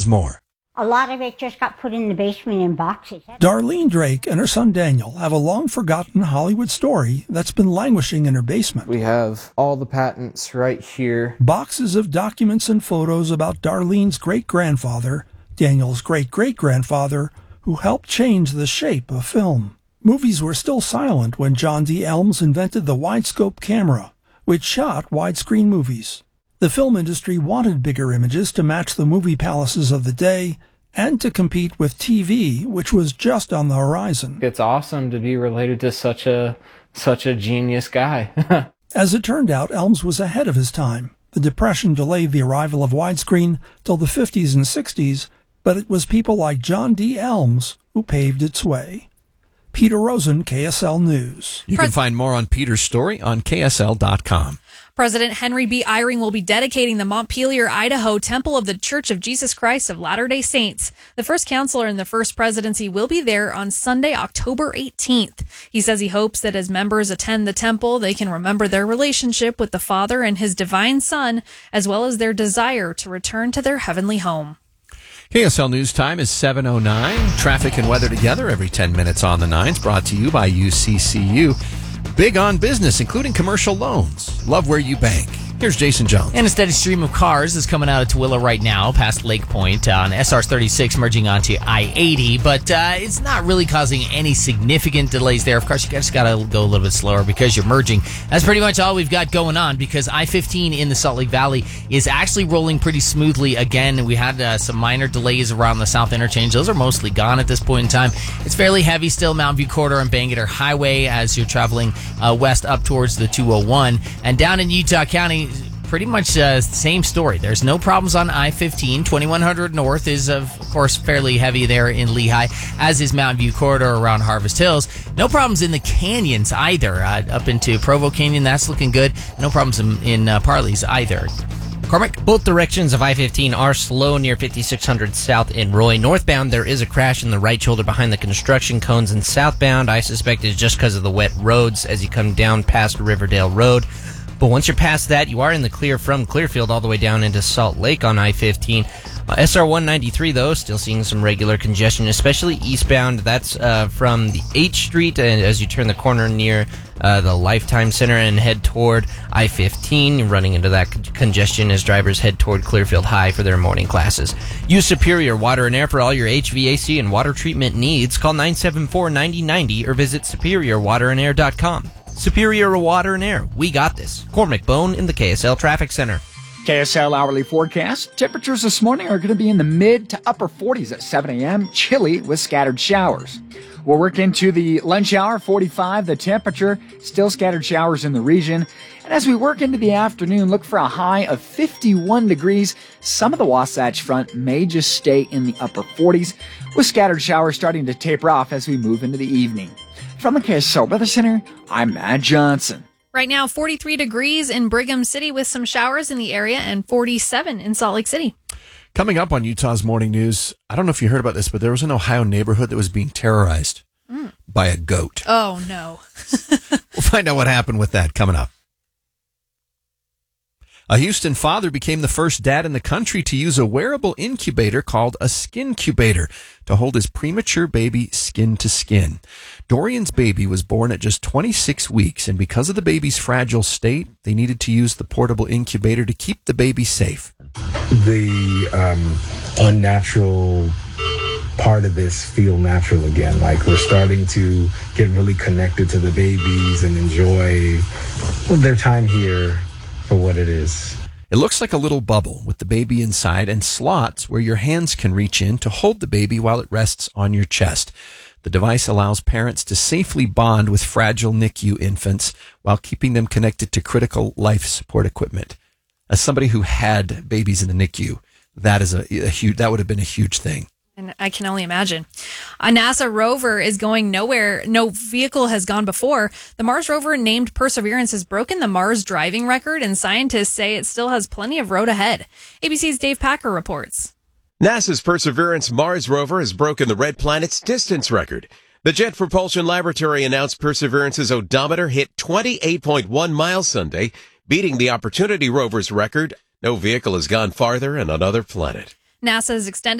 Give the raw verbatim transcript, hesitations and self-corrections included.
more. A lot of it just got put in the basement in boxes. Darlene Drake and her son Daniel have a long-forgotten Hollywood story that's been languishing in her basement. We have all the patents right here. Boxes of documents and photos about Darlene's great-grandfather, Daniel's great-great-grandfather, who helped change the shape of film. Movies were still silent when John D. Elms invented the widescope camera, which shot widescreen movies. The film industry wanted bigger images to match the movie palaces of the day and to compete with T V, which was just on the horizon. It's awesome to be related to such a such a genius guy. As it turned out, Elms was ahead of his time. The Depression delayed the arrival of widescreen till the fifties and sixties, but it was people like John D. Elms who paved its way. Peter Rosen, K S L News. You can find more on Peter's story on K S L dot com. President Henry B. Eyring will be dedicating the Montpelier, Idaho Temple of the Church of Jesus Christ of Latter-day Saints. The first counselor in the first presidency will be there on Sunday, October eighteenth. He says he hopes that as members attend the temple, they can remember their relationship with the Father and his divine Son, as well as their desire to return to their heavenly home. K S L News Time is seven oh nine. Traffic and weather together every ten minutes on the nines, brought to you by U C C U. Big on business, including commercial loans. Love where you bank. Here's Jason Jones. And a steady stream of cars is coming out of Tooele right now, past Lake Point, on S R thirty-six, merging onto I eighty. But uh, it's not really causing any significant delays there. Of course, you just got to go a little bit slower because you're merging. That's pretty much all we've got going on, because I fifteen in the Salt Lake Valley is actually rolling pretty smoothly again. We had uh, some minor delays around the South Interchange. Those are mostly gone at this point in time. It's fairly heavy still, Mountain View Corridor and Bangerter Highway as you're traveling uh, west up towards the two oh one. And down in Utah County, pretty much the uh, same story. There's no problems on I fifteen. twenty-one hundred North is, of course, fairly heavy there in Lehigh, as is Mountain View Corridor around Harvest Hills. No problems in the canyons either. Uh, up into Provo Canyon, that's looking good. No problems in, in uh, Parley's either. Cormac? Both directions of I fifteen are slow near fifty-six hundred south in Roy. Northbound, there is a crash in the right shoulder behind the construction cones, and southbound, I suspect, is just because of the wet roads as you come down past Riverdale Road. But once you're past that, you are in the clear from Clearfield all the way down into Salt Lake on I fifteen. Uh, S R one ninety-three, though, still seeing some regular congestion, especially eastbound. That's uh, from the H Street, and as you turn the corner near uh, the Lifetime Center and head toward I fifteen, you're running into that con- congestion as drivers head toward Clearfield High for their morning classes. Use Superior Water and Air for all your H V A C and water treatment needs. Call nine seven four, nine oh nine oh or visit superior water and air dot com. Superior Water and Air. We got this. Cormac Bone in the K S L Traffic Center. K S L hourly forecast. Temperatures this morning are going to be in the mid to upper forties at seven a.m. Chilly with scattered showers. We'll work into the lunch hour, forty-five. The temperature, still scattered showers in the region. And as we work into the afternoon, look for a high of fifty-one degrees. Some of the Wasatch Front may just stay in the upper forties, with scattered showers starting to taper off as we move into the evening. From the K S L Weather Center, I'm Matt Johnson. Right now, forty-three degrees in Brigham City with some showers in the area, and forty-seven in Salt Lake City. Coming up on Utah's Morning News, I don't know if you heard about this, but there was an Ohio neighborhood that was being terrorized mm. by a goat. Oh, no. We'll find out what happened with that coming up. A Houston father became the first dad in the country to use a wearable incubator called a Skincubator to hold his premature baby skin to skin. Dorian's baby was born at just twenty-six weeks, and because of the baby's fragile state, they needed to use the portable incubator to keep the baby safe. The um, unnatural part of this feel natural again. Like we're starting to get really connected to the babies and enjoy their time here for what it is. It looks like a little bubble with the baby inside and slots where your hands can reach in to hold the baby while it rests on your chest. The device allows parents to safely bond with fragile N I C U infants while keeping them connected to critical life support equipment. As somebody who had babies in the N I C U, that is a, a huge, that would have been a huge thing. And I can only imagine. A NASA rover is going nowhere. No vehicle has gone before. The Mars rover named Perseverance has broken the Mars driving record, and scientists say it still has plenty of road ahead. A B C's Dave Packer reports. NASA's Perseverance Mars rover has broken the red planet's distance record. The Jet Propulsion Laboratory announced Perseverance's odometer hit twenty-eight point one miles Sunday, beating the Opportunity rover's record. No vehicle has gone farther on another planet. NASA's extended